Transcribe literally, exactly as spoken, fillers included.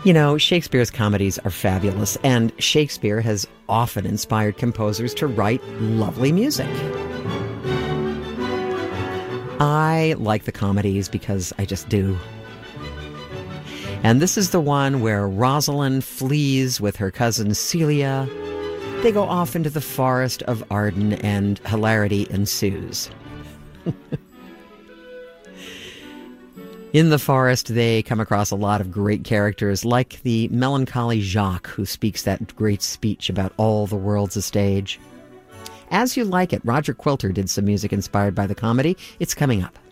You know, Shakespeare's comedies are fabulous, and Shakespeare has often inspired composers to write lovely music. I like the comedies because I just do. And this is the one where Rosalind flees with her cousin Celia. They go off into the forest of Arden, and hilarity ensues. In the forest, they come across a lot of great characters, like the melancholy Jacques, who speaks that great speech about all the world's a stage. As You Like It, Roger Quilter did some music inspired by the comedy. It's coming up.